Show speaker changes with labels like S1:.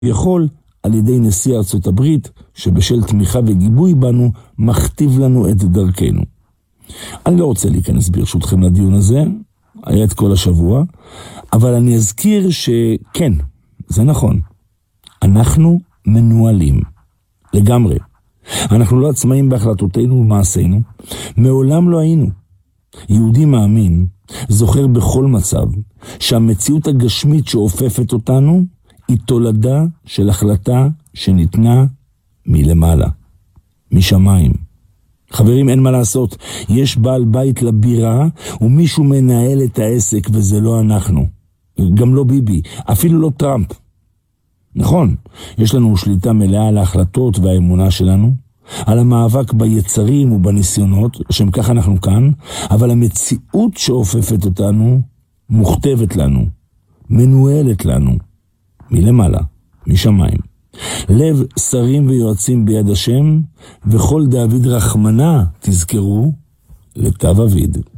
S1: יכול על ידי נשיא ארצות הברית, שבשל תמיכה וגיבוי בנו, מכתיב לנו את דרכנו. אני לא רוצה להיכנס ברשותכם לדיון הזה, היה את כל השבוע, אבל אני אזכיר שכן, זה נכון. אנחנו מנוהלים, לגמרי. אנחנו לא עצמאים בהחלטותינו ומעשינו, מעולם לא היינו. יהודי מאמין זוכר בכל מצב שהמציאות הגשמית שאופפת אותנו היא תולדה של החלטה שניתנה מלמעלה, משמיים. חברים, אין מה לעשות, יש בעל בית לבירה ומישהו מנהל את העסק וזה לא אנחנו. גם לא ביבי, אפילו לא טראמפ. נכון, יש לנו שליטה מלאה על ההחלטות והאמונה שלנו, על המאבק ביצרים ובניסיונות, לשם כך אנחנו כאן, אבל המציאות שאופפת אותנו מוכתבת לנו, מנוהלת לנו, מלמעלה, משמיים. לב שרים ויועצים ביד השם, וכל דוד רחמנה תזכרו לטב אביד.